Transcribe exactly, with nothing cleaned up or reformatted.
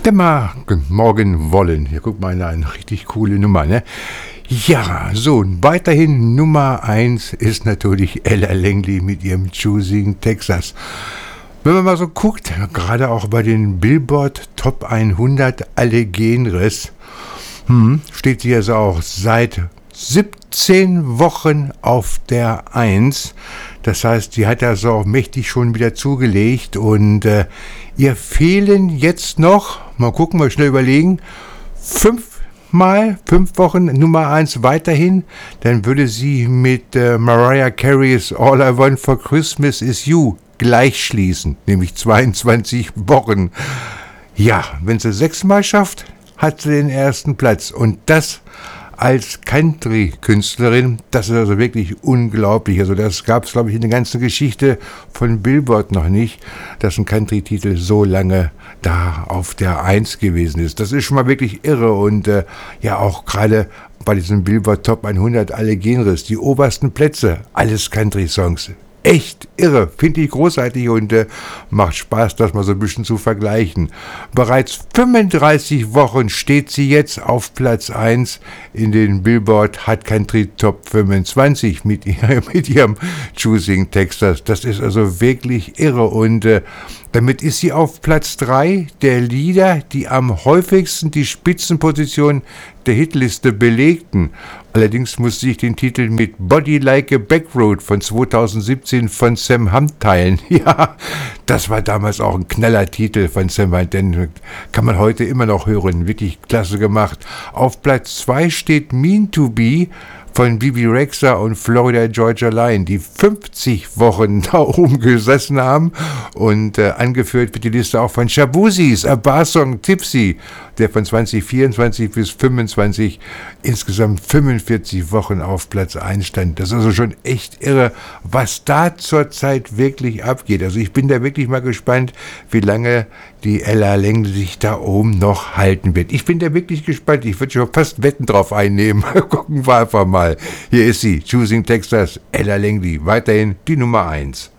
Dämmer morgen wollen. Hier guckt mal, eine richtig coole Nummer, ne? Ja, so, weiterhin Nummer eins ist natürlich Ella Langley mit ihrem Choosing Texas. Wenn man mal so guckt, gerade auch bei den Billboard Top hundert alle Genres, hm, steht sie also auch seit siebzehn Wochen auf der eins. Das heißt, sie hat also auch mächtig schon wieder zugelegt und äh, ihr fehlen jetzt noch, mal gucken, mal schnell überlegen, fünfmal, fünf Wochen Nummer eins weiterhin, dann würde sie mit äh, Mariah Carey's All I Want for Christmas Is You gleich schließen, nämlich zweiundzwanzig Wochen. Ja, wenn sie sechsmal schafft, hat sie den ersten Platz und das als Country-Künstlerin, das ist also wirklich unglaublich. Also das gab es, glaube ich, in der ganzen Geschichte von Billboard noch nicht, dass ein Country-Titel so lange da auf der eins gewesen ist. Das ist schon mal wirklich irre und äh, ja auch gerade bei diesem Billboard Top hundert alle Genres, die obersten Plätze, alles Country-Songs. Echt irre, finde ich großartig und äh, macht Spaß, das mal so ein bisschen zu vergleichen. Bereits fünfunddreißig Wochen steht sie jetzt auf Platz eins in den Billboard Hot Country Top fünfundzwanzig mit, ihr, mit ihrem Choosing Texas. Das ist also wirklich irre und äh, damit ist sie auf Platz drei der Lieder, die am häufigsten die Spitzenposition der Hitliste belegten. Allerdings musste ich den Titel mit Body Like a Backroad von zweitausendsiebzehn von Sam Hunt teilen. Ja, das war damals auch ein knaller Titel von Sam Hunt, den kann man heute immer noch hören. Wirklich klasse gemacht. Auf Platz zwei steht Mean to Be von Bibi Rexha und Florida Georgia Line, die fünfzig Wochen da oben gesessen haben und äh, angeführt wird die Liste auch von Shabuzis, A Bar Song Tipsy, der von zwanzig vierundzwanzig bis fünfundzwanzig insgesamt fünfundvierzig Wochen auf Platz eins stand. Das ist also schon echt irre, was da zurzeit wirklich abgeht. Also ich bin da wirklich mal gespannt, wie lange die Ella Langley sich da oben noch halten wird. Ich bin da wirklich gespannt. Ich würde schon fast Wetten drauf einnehmen. Gucken wir einfach mal. Hier ist sie, Choosing Texas, Ella Langley, weiterhin die Nummer eins.